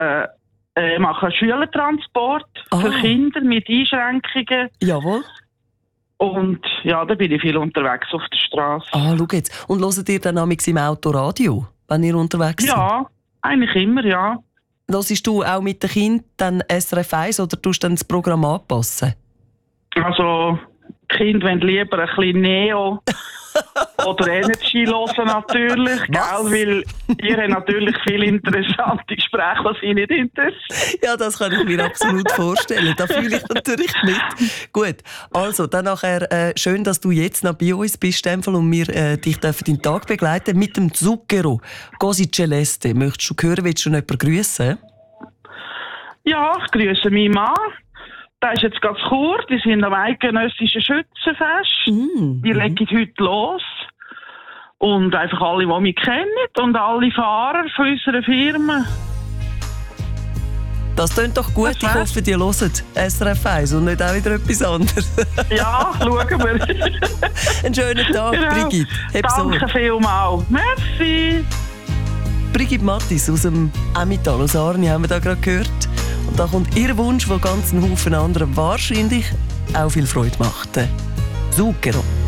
machen Schülertransport für Kinder mit Einschränkungen. Jawohl. Und ja, da bin ich viel unterwegs auf der Straße. Schau jetzt. Und hört ihr dann amigs im Auto Radio, wenn ihr unterwegs seid? Ja, eigentlich immer, ja. Hörst du auch mit den Kindern dann SRF 1 oder tust du dann das Programm anpassen? Also, die Kinder wollen lieber ein bisschen Neo oder Energy hören natürlich, gell? Weil ihr habt natürlich viele interessante Gespräche, was ich nicht interessiert. Ja, das kann ich mir absolut vorstellen. Da fühle ich natürlich mit. Gut, also dann nachher schön, dass du jetzt noch bei uns bist, Stempel, und wir dich deinen Tag begleiten mit dem Zucchero. Così Celeste. Möchtest du hören, willst du noch jemanden grüssen? Ja, ich grüße meinen Mann. Der ist jetzt ganz kurz. Die sind am eidgenössischen Schützenfest. Die legen heute los. Und einfach alle, die mich kennen. Und alle Fahrer von unserer Firma. Das klingt doch gut. Ich hoffe, die hören SRF 1 und nicht auch wieder etwas anderes. Ja, schauen wir. Einen schönen Tag, genau. Brigitte. Danke vielmals. Merci. Brigitte Mattis aus dem Emmental, aus Arni, haben wir da gerade gehört. Und da kommt ihr Wunsch, der ganz einen Haufen anderen wahrscheinlich auch viel Freude macht. Zucchero.